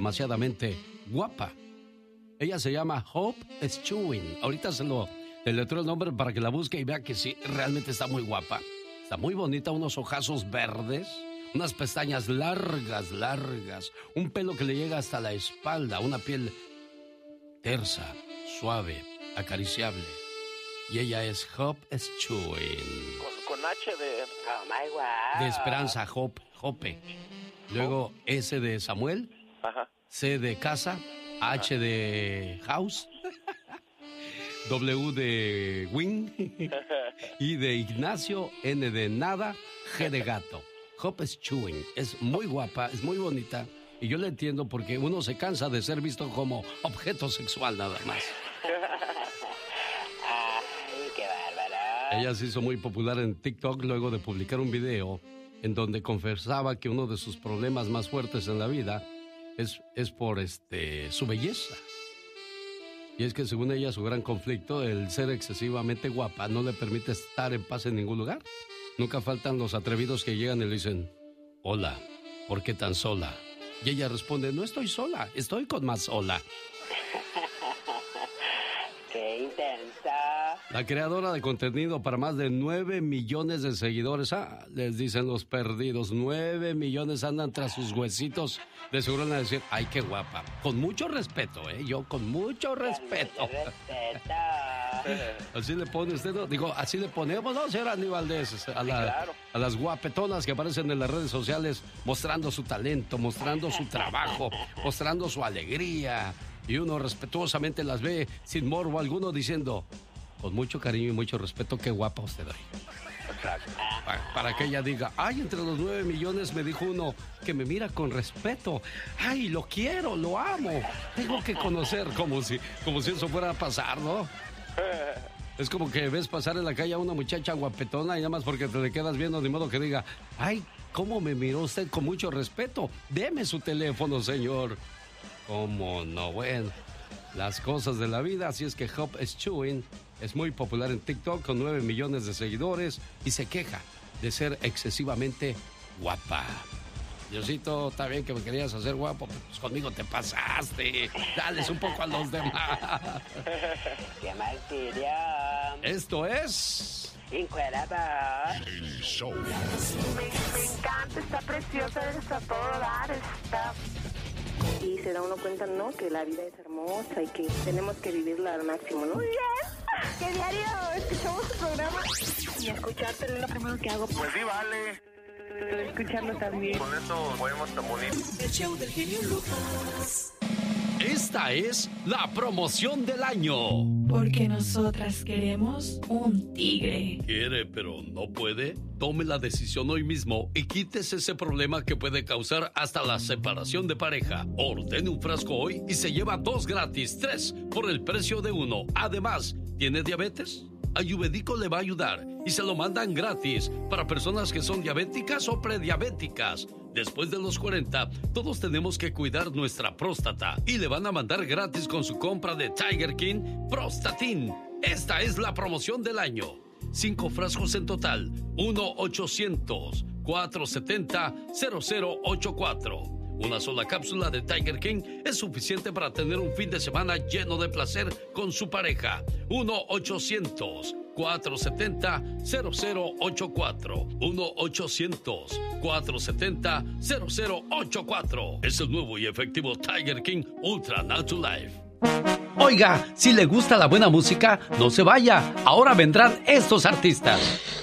demasiadamente guapa. Ella se llama Hope Stewing. Ahorita se lo deletreo el nombre para que la busque y vea que sí, realmente está muy guapa. Está muy bonita, unos ojazos verdes, unas pestañas largas, un pelo que le llega hasta la espalda, una piel tersa, suave, acariciable. Y ella es Hope Stewing. Con H de... Oh my God. De Esperanza, Hope. Luego S de Samuel. Ajá. C de casa. H de house. W de wing. I de Ignacio. N de nada. G de gato. Hope Stewing. Es muy guapa, es muy bonita. Y yo la entiendo porque uno se cansa de ser visto como objeto sexual nada más. Ella se hizo muy popular en TikTok luego de publicar un video en donde confesaba que uno de sus problemas más fuertes en la vida es por su belleza. Y es que según ella su gran conflicto, el ser excesivamente guapa no le permite estar en paz en ningún lugar. Nunca faltan los atrevidos que llegan y le dicen, hola, ¿por qué tan sola? Y ella responde, no estoy sola, estoy con más sola. ¡Qué intensa! La creadora de contenido para más de 9 millones de seguidores. Les dicen los perdidos. 9 millones andan tras sus huesitos. De seguro van a decir, ay, qué guapa. Con mucho respeto, yo con mucho respeto. Así le pone usted, ¿no? Digo, así le ponemos, ¿no, señor Andy Valdés? A las guapetonas que aparecen en las redes sociales mostrando su talento, mostrando su trabajo, mostrando su alegría. Y uno respetuosamente las ve sin morbo alguno diciendo, con mucho cariño y mucho respeto, qué guapa usted hoy. Para que ella diga, ay, entre los 9 millones me dijo uno que me mira con respeto. Ay, lo quiero, lo amo. Tengo que conocer, como si eso fuera a pasar, ¿no? Es como que ves pasar en la calle a una muchacha guapetona y nada más porque te le quedas viendo, de modo que diga, ay, ¿cómo me miró usted con mucho respeto? Deme su teléfono, señor. ¿Cómo no? Bueno, las cosas de la vida. Así es que Hope Stewing es muy popular en TikTok con 9 millones de seguidores y se queja de ser excesivamente guapa. Diosito, está bien que me querías hacer guapo, pues conmigo te pasaste. Dales un poco a los demás. ¡Qué martirio! Esto es... Encuerada. El show. Me encanta, está preciosa, está todo dar, está... Y se da uno cuenta, ¿no? Que la vida es hermosa y que tenemos que vivirla al máximo, ¿no? Muy bien. Que diario escuchamos tu programa y escucharte es lo primero que hago. Pues sí, vale. Escucharlo también. Con eso podemos tan bonito. El show del genio Lucas. Esta es la promoción del año. Porque nosotras queremos un tigre. ¿Quiere pero no puede? Tome la decisión hoy mismo y quítese ese problema que puede causar hasta la separación de pareja. Ordene un frasco hoy y se lleva 2 gratis, 3 por el precio de 1. Además, ¿tiene diabetes? Ayurvédico le va a ayudar y se lo mandan gratis para personas que son diabéticas o prediabéticas. Después de los 40, todos tenemos que cuidar nuestra próstata y le van a mandar gratis con su compra de Tiger King Prostatin. Esta es la promoción del año. 5 frascos en total. 1-800-470-0084. Una sola cápsula de Tiger King es suficiente para tener un fin de semana lleno de placer con su pareja. 1-800-470-0084. 1-800-470-0084. Es el nuevo y efectivo Tiger King Ultra Natural Life. Oiga, si le gusta la buena música, no se vaya. Ahora vendrán estos artistas.